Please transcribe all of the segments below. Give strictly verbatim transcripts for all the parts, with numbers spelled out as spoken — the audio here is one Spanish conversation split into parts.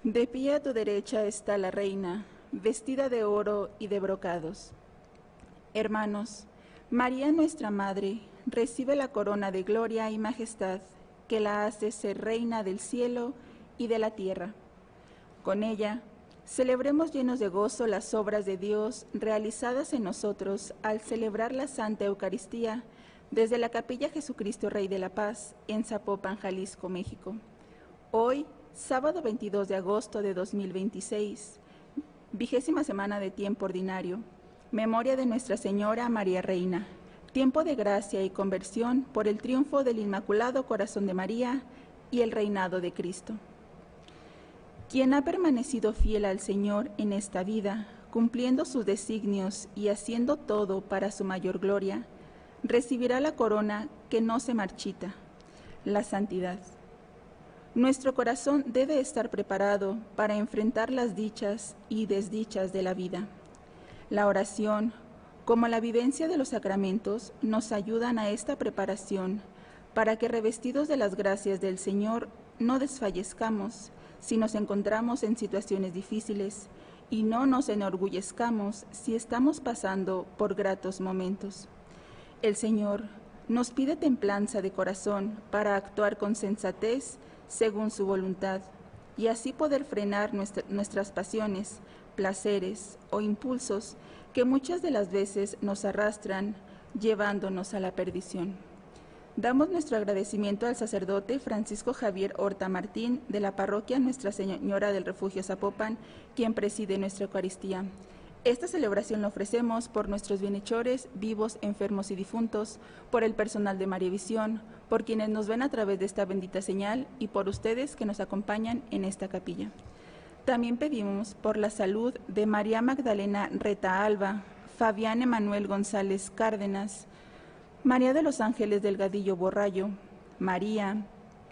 De pie a tu derecha está la reina, vestida de oro y de brocados. Hermanos, María nuestra Madre recibe la corona de gloria y majestad que la hace ser reina del cielo y de la tierra. Con ella, celebremos llenos de gozo las obras de Dios realizadas en nosotros al celebrar la Santa Eucaristía desde la Capilla Jesucristo Rey de la Paz en Zapopan, Jalisco, México. Hoy, sábado veintidós de agosto de dos mil veintiséis, vigésima semana de tiempo ordinario, memoria de Nuestra Señora María Reina, tiempo de gracia y conversión por el triunfo del Inmaculado Corazón de María y el reinado de Cristo. Quien ha permanecido fiel al Señor en esta vida, cumpliendo sus designios y haciendo todo para su mayor gloria, recibirá la corona que no se marchita, la santidad. Nuestro corazón debe estar preparado para enfrentar las dichas y desdichas de la vida. La oración, como la vivencia de los sacramentos, nos ayudan a esta preparación para que, revestidos de las gracias del Señor, no desfallezcamos si nos encontramos en situaciones difíciles y no nos enorgullezcamos si estamos pasando por gratos momentos. El Señor nos pide templanza de corazón para actuar con sensatez según su voluntad, y así poder frenar nuestra, nuestras pasiones, placeres o impulsos que muchas de las veces nos arrastran, llevándonos a la perdición. Damos nuestro agradecimiento al sacerdote Francisco Javier Horta Martín de la parroquia Nuestra Señora del Refugio Zapopan, quien preside nuestra Eucaristía. Esta celebración la ofrecemos por nuestros bienhechores, vivos, enfermos y difuntos, por el personal de María Visión, por quienes nos ven a través de esta bendita señal y por ustedes que nos acompañan en esta capilla. También pedimos por la salud de María Magdalena Reta Alba, Fabián Emanuel González Cárdenas, María de los Ángeles Delgadillo Borrallo, María,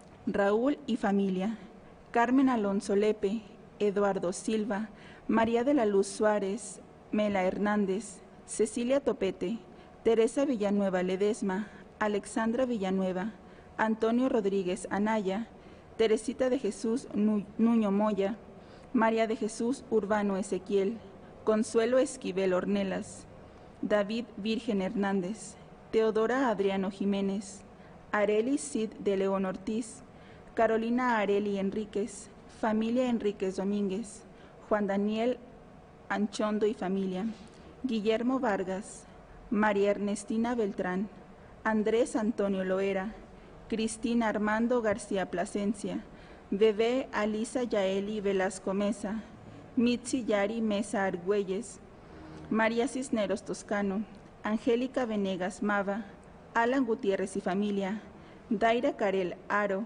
Raúl y familia, Carmen Alonso Lepe, Eduardo Silva, María de la Luz Suárez, Mela Hernández, Cecilia Topete, Teresa Villanueva Ledesma, Alexandra Villanueva, Antonio Rodríguez Anaya, Teresita de Jesús Nuño Moya, María de Jesús Urbano Ezequiel, Consuelo Esquivel Ornelas, David Virgen Hernández, Teodora Adriano Jiménez, Areli Cid de León Ortiz, Carolina Areli Enríquez, familia Enríquez Domínguez, Juan Daniel Anchondo y familia, Guillermo Vargas, María Ernestina Beltrán, Andrés Antonio Loera, Cristina Armando García Plasencia, Bebé Alisa Yaeli Velasco Mesa, Mitzi Yari Mesa Argüelles, María Cisneros Toscano, Angélica Venegas Mava, Alan Gutiérrez y familia, Daira Carel Aro,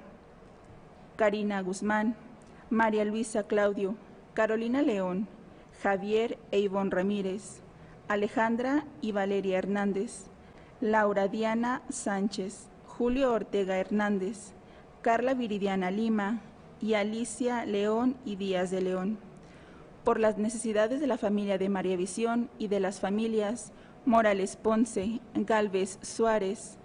Karina Guzmán, María Luisa Claudio, Carolina León, Javier e Ivonne Ramírez, Alejandra y Valeria Hernández, Laura Diana Sánchez, Julio Ortega Hernández, Carla Viridiana Lima y Alicia León y Díaz de León. Por las necesidades de la familia de María Visión y de las familias Morales Ponce, Galvez Suárez,